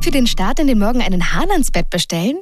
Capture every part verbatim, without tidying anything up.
Für den Start in den Morgen einen Hahn ans Bett bestellen?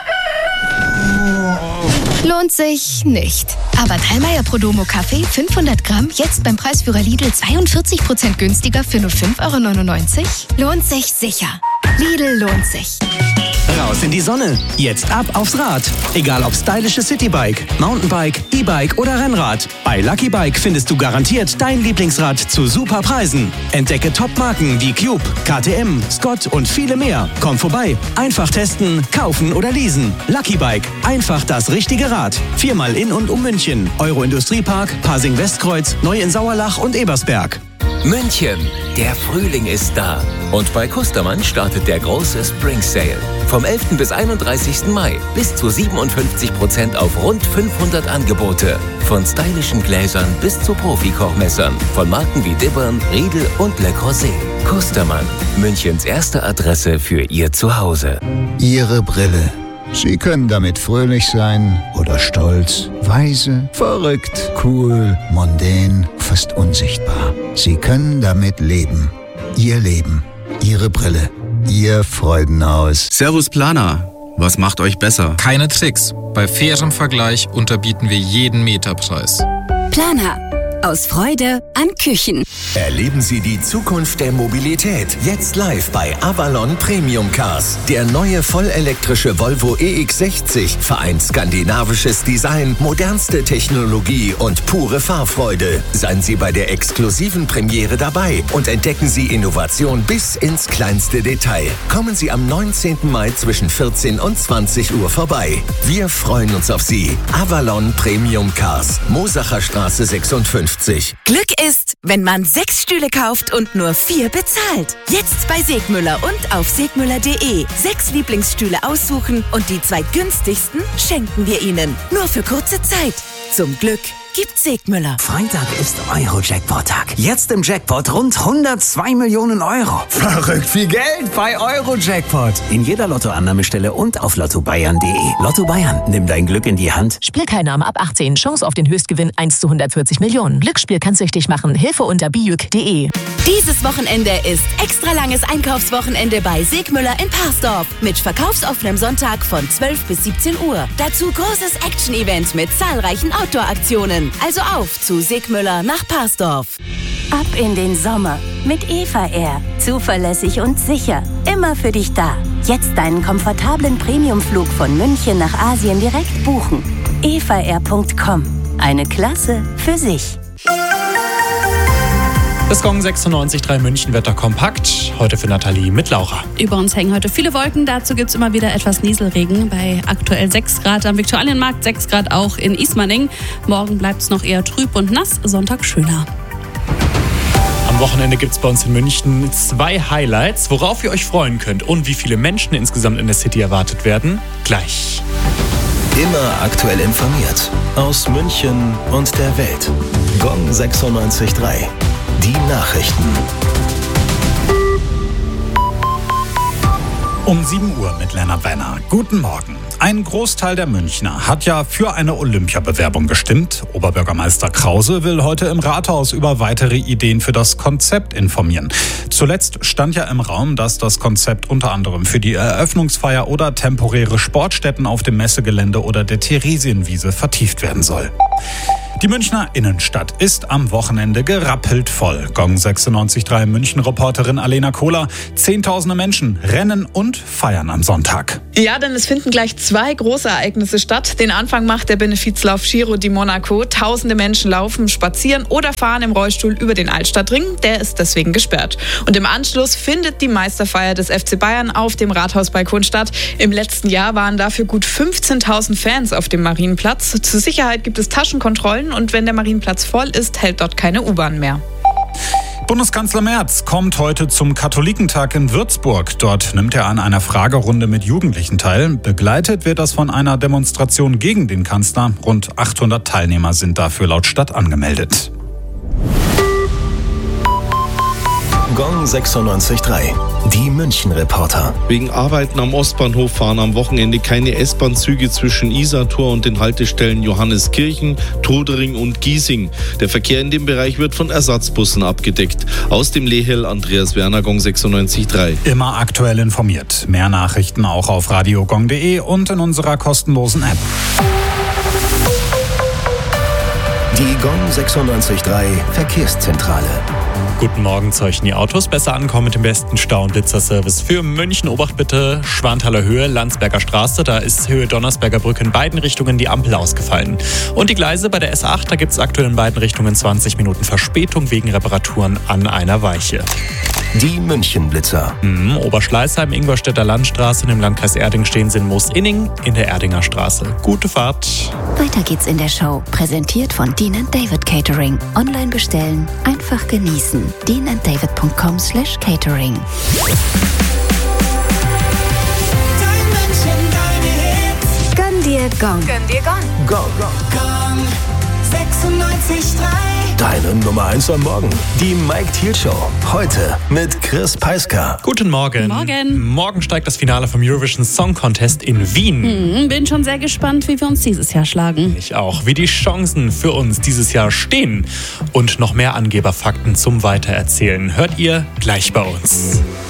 Lohnt sich nicht. Aber Dallmayr Prodomo Kaffee fünfhundert Gramm jetzt beim Preisführer Lidl zweiundvierzig Prozent günstiger für nur fünf Euro neunundneunzig? Lohnt sich sicher. Lidl lohnt sich. Raus in die Sonne. Jetzt ab aufs Rad. Egal ob stylisches Citybike, Mountainbike, E-Bike oder Rennrad. Bei Lucky Bike findest du garantiert dein Lieblingsrad zu super Preisen. Entdecke Top-Marken wie Cube, K T M, Scott und viele mehr. Komm vorbei. Einfach testen, kaufen oder leasen. Lucky Bike. Einfach das richtige Rad. Viermal in und um München. Euro-Industriepark, Pasing-Westkreuz, Neu in Sauerlach und Ebersberg. München, der Frühling ist da. Und bei Kustermann startet der große Spring Sale. Vom elften bis einunddreißigsten Mai bis zu siebenundfünfzig Prozent auf rund fünfhundert Angebote. Von stylischen Gläsern bis zu Profi-Kochmessern. Von Marken wie Dibbern, Riedel und Le Creuset. Kustermann, Münchens erste Adresse für Ihr Zuhause. Ihre Brille. Sie können damit fröhlich sein oder stolz, weise, verrückt, cool, mondän, fast unsichtbar. Sie können damit leben. Ihr Leben. Ihre Brille. Ihr Freudenhaus. Servus Planer. Was macht euch besser? Keine Tricks. Bei fairem Vergleich unterbieten wir jeden Meterpreis. Planer. Aus Freude an Küchen. Erleben Sie die Zukunft der Mobilität jetzt live bei Avalon Premium Cars. Der neue vollelektrische Volvo E X sechzig vereint skandinavisches Design, modernste Technologie und pure Fahrfreude. Seien Sie bei der exklusiven Premiere dabei und entdecken Sie Innovation bis ins kleinste Detail. Kommen Sie am neunzehnten Mai zwischen vierzehn und zwanzig Uhr vorbei. Wir freuen uns auf Sie. Avalon Premium Cars, Mosacher Straße sechsundfünfzig. Glück ist, wenn man sechs Stühle kauft und nur vier bezahlt. Jetzt bei Segmüller und auf segmüller punkt de. Sechs Lieblingsstühle aussuchen und die zwei günstigsten schenken wir Ihnen. Nur für kurze Zeit. Zum Glück gibt Segmüller. Freitag ist Euro-Jackpot-Tag. Jetzt im Jackpot rund hundertzwei Millionen Euro. Verrückt viel Geld bei Euro-Jackpot. In jeder Lottoannahmestelle und auf lotto bayern punkt de. Lotto Bayern, nimm dein Glück in die Hand. Spielteilnahme ab achtzehn. Chance auf den Höchstgewinn eins zu hundertvierzig Millionen. Glücksspiel kann süchtig machen. Hilfe unter bijuk punkt de. Dieses Wochenende ist extra langes Einkaufswochenende bei Segmüller in Parsdorf. Mit verkaufsoffenem Sonntag von zwölf bis siebzehn Uhr. Dazu großes Action-Event mit zahlreichen Outdoor-Aktionen. Also auf zu Segmüller nach Parsdorf. Ab in den Sommer mit Eva Air. Zuverlässig und sicher. Immer für dich da. Jetzt deinen komfortablen Premiumflug von München nach Asien direkt buchen. eva air punkt com. Eine Klasse für sich. Das Gong sechsundneunzig Komma drei München Wetter kompakt. Heute für Nathalie mit Laura. Über uns hängen heute viele Wolken. Dazu gibt es immer wieder etwas Nieselregen. Bei aktuell sechs Grad am Viktualienmarkt, sechs Grad auch in Ismaning. Morgen bleibt es noch eher trüb und nass. Sonntag schöner. Am Wochenende gibt es bei uns in München zwei Highlights, worauf ihr euch freuen könnt. Und wie viele Menschen insgesamt in der City erwartet werden, gleich. Immer aktuell informiert. Aus München und der Welt. Gong sechsundneunzig Komma drei. Die Nachrichten. Um sieben Uhr mit Lennart Wenner. Guten Morgen. Ein Großteil der Münchner hat ja für eine Olympiabewerbung gestimmt. Oberbürgermeister Krause will heute im Rathaus über weitere Ideen für das Konzept informieren. Zuletzt stand ja im Raum, dass das Konzept unter anderem für die Eröffnungsfeier oder temporäre Sportstätten auf dem Messegelände oder der Theresienwiese vertieft werden soll. Die Münchner Innenstadt ist am Wochenende gerappelt voll. Gong sechsundneunzig Komma drei München-Reporterin Alena Kohler. Zehntausende Menschen rennen und feiern am Sonntag. Ja, denn es finden gleich zwei große Ereignisse statt. Den Anfang macht der Benefizlauf Giro di Monaco. Tausende Menschen laufen, spazieren oder fahren im Rollstuhl über den Altstadtring. Der ist deswegen gesperrt. Und im Anschluss findet die Meisterfeier des F C Bayern auf dem Rathausbalkon statt. Im letzten Jahr waren dafür gut fünfzehntausend Fans auf dem Marienplatz. Zur Sicherheit gibt es Taschenkontrollen und wenn der Marienplatz voll ist, hält dort keine U-Bahn mehr. Bundeskanzler Merz kommt heute zum Katholikentag in Würzburg. Dort nimmt er an einer Fragerunde mit Jugendlichen teil. Begleitet wird das von einer Demonstration gegen den Kanzler. Rund achthundert Teilnehmer sind dafür laut Stadt angemeldet. Gong sechsundneunzig Komma drei. Die München-Reporter. Wegen Arbeiten am Ostbahnhof fahren am Wochenende keine S-Bahn-Züge zwischen Isartor und den Haltestellen Johanneskirchen, Trudering und Giesing. Der Verkehr in dem Bereich wird von Ersatzbussen abgedeckt. Aus dem Lehel Andreas Werner, Gong sechsundneunzig Komma drei. Immer aktuell informiert. Mehr Nachrichten auch auf radiogong punkt de und in unserer kostenlosen App. Die Gong sechsundneunzig Komma drei Verkehrszentrale. Guten Morgen, Zeichen die Autos. Besser ankommen mit dem besten Stau- und Blitzerservice für München. Obacht bitte, Schwanthaler Höhe, Landsberger Straße. Da ist Höhe Donnersberger Brücke in beiden Richtungen die Ampel ausgefallen. Und die Gleise bei der S acht, da gibt es aktuell in beiden Richtungen zwanzig Minuten Verspätung wegen Reparaturen an einer Weiche. Die München-Blitzer. Mhm, Oberschleißheim, Ingolstädter Landstraße. Und im Landkreis Erding stehen sie in Moos-Inning in der Erdinger Straße. Gute Fahrt. Weiter geht's in der Show. Präsentiert von Dean and David Catering. Online bestellen, einfach genießen. dean and david punkt com slash catering. Gönn dir Gong. Gönn dir Gong. Gong. Gong sechsundneunzig Komma drei. Deine Nummer eins am Morgen. Die Mike Thiel Show. Heute mit Chris Peiska. Guten Morgen. Morgen. Morgen steigt das Finale vom Eurovision Song Contest in Wien. Hm, bin schon sehr gespannt, wie wir uns dieses Jahr schlagen. Ich auch. Wie die Chancen für uns dieses Jahr stehen. Und noch mehr Angeberfakten zum Weitererzählen hört ihr gleich bei uns.